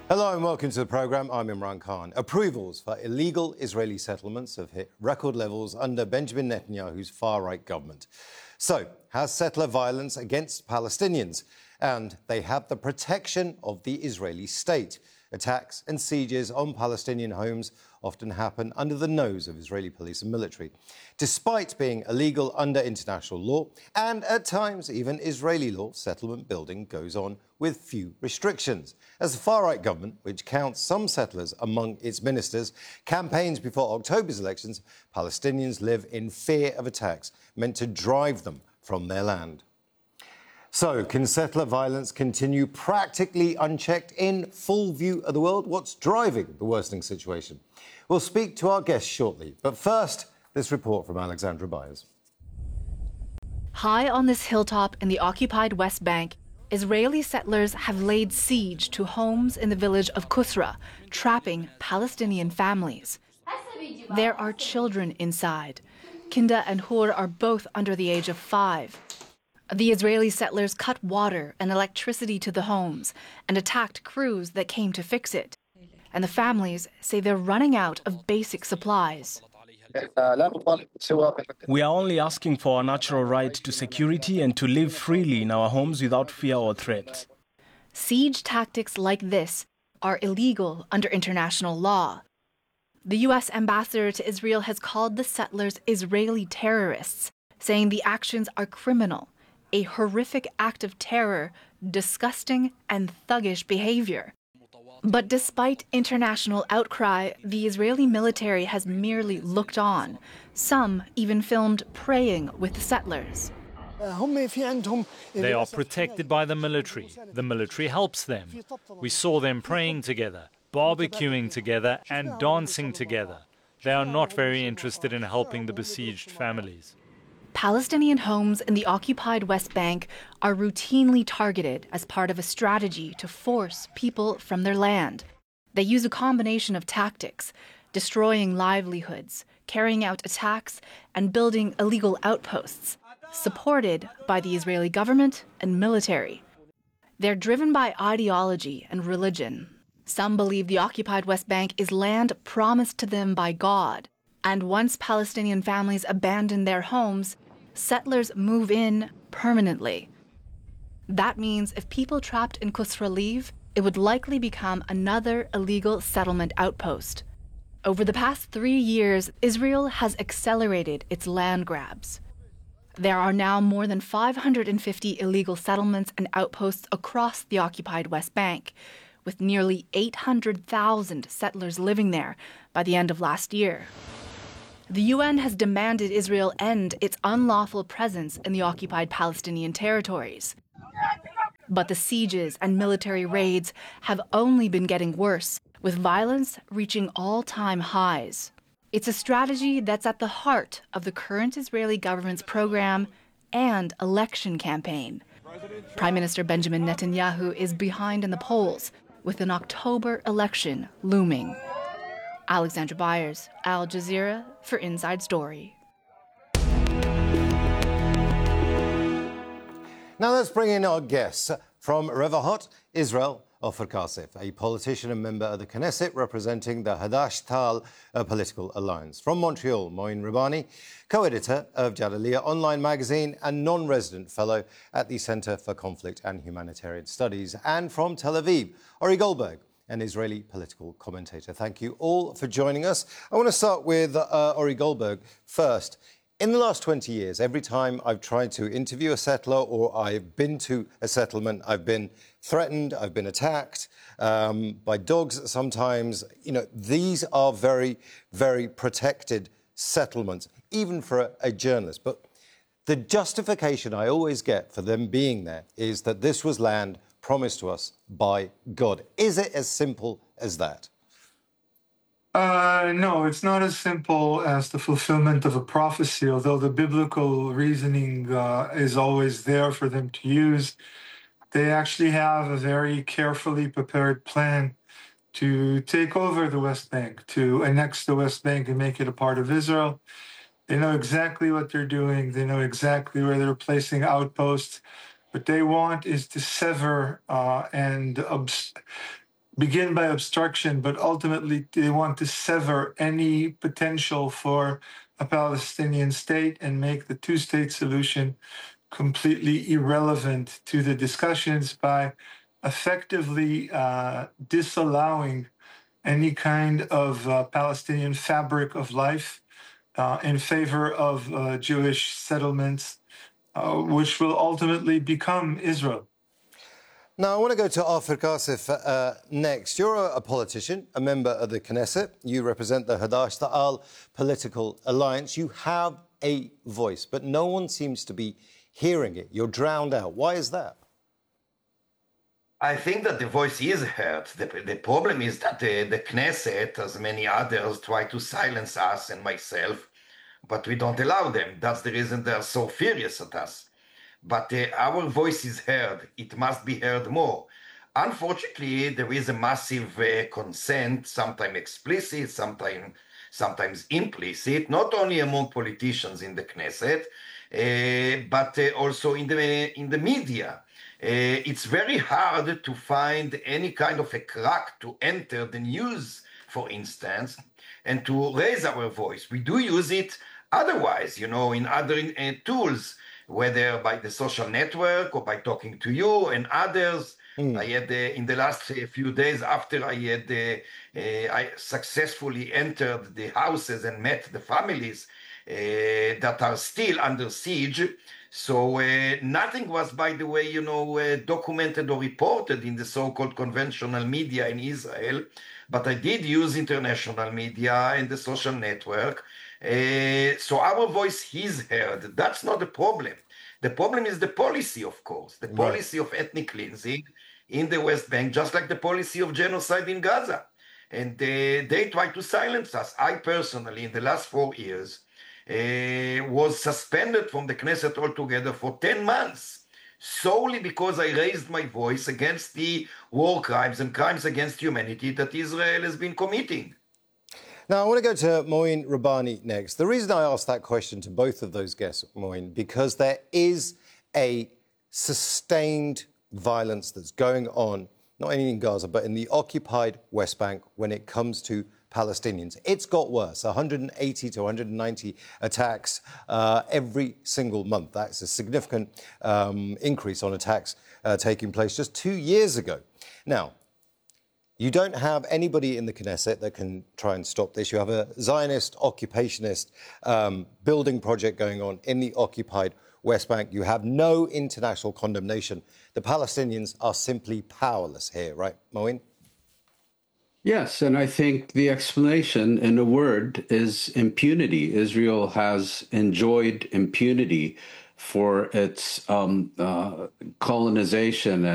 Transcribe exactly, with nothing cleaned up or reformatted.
Hello and welcome to the programme. I'm Imran Khan. Approvals for illegal Israeli settlements have hit record levels under Benjamin Netanyahu's far-right government. So, has settler violence against Palestinians? And they have the protection of the Israeli state. Attacks and sieges on Palestinian homes often happen under the nose of Israeli police and military, despite being illegal under international law, and at times even Israeli law. Settlement building goes on with few restrictions. As the far-right government, which counts some settlers among its ministers, campaigns before October's elections, Palestinians live in fear of attacks meant to drive them from their land. So, can settler violence continue practically unchecked in full view of the world? What's driving the worsening situation? We'll speak to our guests shortly. But first, this report from Alexandra Byers. High on this hilltop in the occupied West Bank, Israeli settlers have laid siege to homes in the village of Kusra, trapping Palestinian families. There are children inside. Kinda and Hur are both under the age of five. The Israeli settlers cut water and electricity to the homes and attacked crews that came to fix it. And the families say they're running out of basic supplies. We are only asking for our natural right to security and to live freely in our homes without fear or threat. Siege tactics like this are illegal under international law. The U S ambassador to Israel has called the settlers Israeli terrorists, saying the actions are criminal, a horrific act of terror, disgusting and thuggish behavior. But despite international outcry, the Israeli military has merely looked on. Some even filmed praying with the settlers. They are protected by the military. The military helps them. We saw them praying together, barbecuing together and dancing together. They are not very interested in helping the besieged families. Palestinian homes in the occupied West Bank are routinely targeted as part of a strategy to force people from their land. They use a combination of tactics, destroying livelihoods, carrying out attacks, and building illegal outposts, supported by the Israeli government and military. They're driven by ideology and religion. Some believe the occupied West Bank is land promised to them by God. And once Palestinian families abandon their homes, settlers move in permanently. That means if people trapped in Kusra leave, it would likely become another illegal settlement outpost. Over the past three years, Israel has accelerated its land grabs. There are now more than five hundred fifty illegal settlements and outposts across the occupied West Bank, with nearly eight hundred thousand settlers living there by the end of last year. The U N has demanded Israel end its unlawful presence in the occupied Palestinian territories. But the sieges and military raids have only been getting worse, with violence reaching all-time highs. It's a strategy that's at the heart of the current Israeli government's program and election campaign. Prime Minister Benjamin Netanyahu is behind in the polls, with an October election looming. Alexandra Byers, Al Jazeera for Inside Story. Now let's bring in our guests. From Revahot, Israel, Ofer Kasef, a politician and member of the Knesset representing the Hadash-Ta'al uh, political alliance. From Montreal, Moin Ribani, co-editor of Jadaliyya online magazine and non-resident fellow at the Center for Conflict and Humanitarian Studies. And from Tel Aviv, Ori Goldberg, an Israeli political commentator. Thank you all for joining us. I want to start with uh, Ori Goldberg first. In the last twenty years, every time I've tried to interview a settler or I've been to a settlement, I've been threatened, I've been attacked um, by dogs sometimes. You know, these are very, very protected settlements, even for a, a journalist. But the justification I always get for them being there is that this was land promised to us by God. Is it as simple as that? Uh, no, it's not as simple as the fulfillment of a prophecy, although the biblical reasoning uh, is always there for them to use. They actually have a very carefully prepared plan to take over the West Bank, to annex the West Bank and make it a part of Israel. They know exactly what they're doing. They know exactly where they're placing outposts. What they want is to sever uh, and obs- begin by obstruction, but ultimately they want to sever any potential for a Palestinian state and make the two-state solution completely irrelevant to the discussions by effectively uh, disallowing any kind of uh, Palestinian fabric of life uh, in favor of uh, Jewish settlements, uh, which will ultimately become Israel. Now, I want to go to Ofer Kasif uh, next. You're a, a politician, a member of the Knesset. You represent the Hadash Ta'al political alliance. You have a voice, but no one seems to be hearing it. You're drowned out. Why is that? I think that the voice is heard. The, the problem is that the, the Knesset, as many others, try to silence us and myself, but we don't allow them. That's the reason they're so furious at us. But uh, our voice is heard. It must be heard more. Unfortunately, there is a massive uh, consent, sometimes explicit, sometimes sometimes implicit, not only among politicians in the Knesset, uh, but uh, also in the in the media. Uh, it's very hard to find any kind of a crack to enter the news, for instance, and to raise our voice. We do use it otherwise, you know, in other uh, tools, whether by the social network or by talking to you and others. Mm. I had, uh, in the last uh, few days after I had uh, uh, I successfully entered the houses and met the families uh, that are still under siege. So uh, nothing was, by the way, you know, uh, documented or reported in the so-called conventional media in Israel. But I did use international media and the social network. Uh, so our voice is heard. That's not the problem. The problem is the policy, of course, the policy right. of ethnic cleansing in the West Bank, just like the policy of genocide in Gaza. And uh, they try to silence us. I personally, in the last four years, uh, was suspended from the Knesset altogether for ten months, solely because I raised my voice against the war crimes and crimes against humanity that Israel has been committing. Now, I want to go to Moin Rabbani next. The reason I asked that question to both of those guests, Moin, because there is a sustained violence that's going on, not only in Gaza, but in the occupied West Bank when it comes to Palestinians. It's got worse, one hundred eighty to one hundred ninety attacks uh, every single month. That's a significant um, increase on attacks uh, taking place just two years ago. Now, you don't have anybody in the Knesset that can try and stop this. You have a Zionist, occupationist um, building project going on in the occupied West Bank. You have no international condemnation. The Palestinians are simply powerless here, right, Moin? Yes, and I think the explanation in a word is impunity. Israel has enjoyed impunity for its um, uh, colonization